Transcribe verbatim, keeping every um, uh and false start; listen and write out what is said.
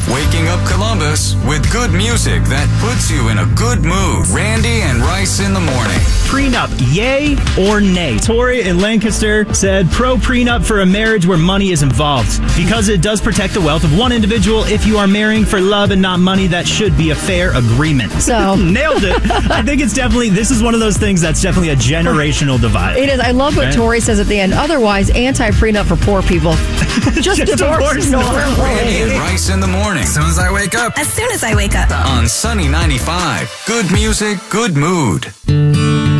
Waking up Columbus with good music that puts you in a good mood. Randy and Rice in the morning. Prenup, yay or nay? Tori in Lancaster said pro prenup for a marriage where money is involved. Because it does protect the wealth of one individual. If you are marrying for love and not money, that should be a fair agreement. So nailed it. I think it's definitely, this is one of those things that's definitely a generational divide. It is. I love what Right? Tori says at the end. Otherwise, anti-prenup for poor people. Just, Just divorce divorce normally. Randy and Rice in the morning. As soon as I wake up. As soon as I wake up. On Sunny ninety-five. Good music, good mood.